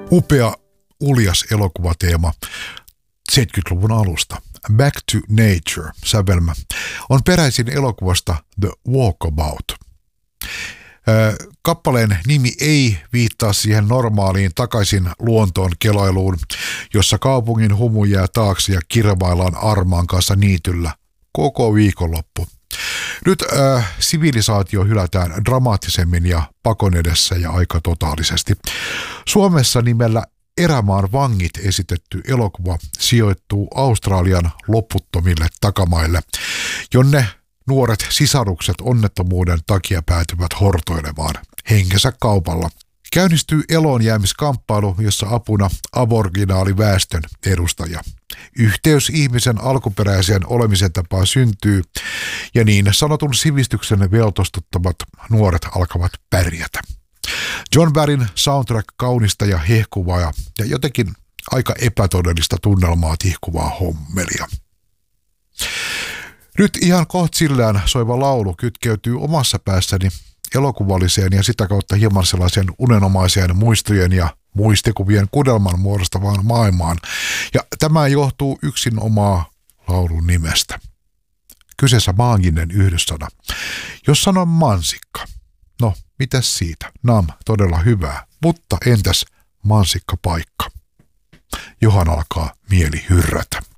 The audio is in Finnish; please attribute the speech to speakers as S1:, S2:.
S1: Upea, uljas elokuvateema 70-luvun alusta. Back to Nature -sävelmä on peräisin elokuvasta The Walkabout. Kappaleen nimi ei viittaa siihen normaaliin takaisin luontoon kelailuun, jossa kaupungin humu jää taakse ja kirvaillaan Armaan kanssa niityllä koko viikonloppu. Nyt sivilisaatio hylätään dramaattisemmin ja pakon edessä ja aika totaalisesti. Suomessa nimellä Erämaan vangit esitetty elokuva sijoittuu Australian loputtomille takamaille, jonne nuoret sisarukset onnettomuuden takia päätyvät hortoilemaan henkensä kaupalla. Käynnistyy eloonjäämiskamppailu, jossa apuna aboriginaaliväestön edustaja. Yhteys ihmisen alkuperäiseen olemisen tapaan syntyy ja niin sanotun sivistyksen veltostuttavat nuoret alkavat pärjätä. John Barryn soundtrack kaunista ja hehkuvaa ja jotenkin aika epätodellista tunnelmaa tihkuvaa hommelia. Nyt ihan kohtsillään soiva laulu kytkeytyy omassa päässäni elokuvalliseen ja sitä kautta hieman sellaisen unenomaiseen muistojen ja muistikuvien kudelman muodostavaan maailmaan. Ja tämä johtuu yksin omaa laulun nimestä. Kyseessä maaginen yhdyssana. Jos sanon mansikka, no mitäs siitä? Nam, todella hyvää. Mutta entäs mansikkapaikka? Johan alkaa mieli hyrrätä.